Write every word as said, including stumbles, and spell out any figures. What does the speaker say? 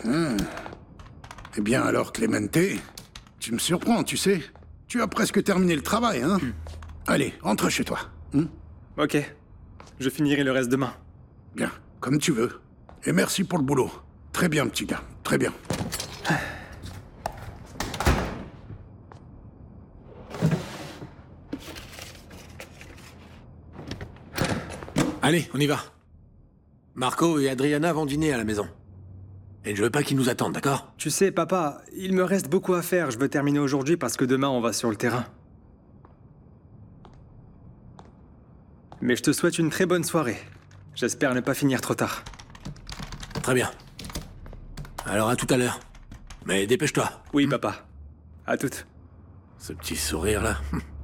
Eh bien alors, Clemente, tu me surprends, tu sais. Tu as presque terminé le travail, hein hmm. Allez, rentre chez toi. Hmm? Ok. Je finirai le reste demain. Bien, comme tu veux. Et merci pour le boulot. Très bien, petit gars, très bien. Allez, on y va. Marco et Adriana vont dîner à la maison. Et je veux pas qu'ils nous attendent, d'accord? Tu sais, papa, il me reste beaucoup à faire. Je veux terminer aujourd'hui parce que demain, on va sur le terrain. Mais je te souhaite une très bonne soirée. J'espère ne pas finir trop tard. Très bien. Alors à tout à l'heure. Mais dépêche-toi. Oui, papa. À toutes. Ce petit sourire-là.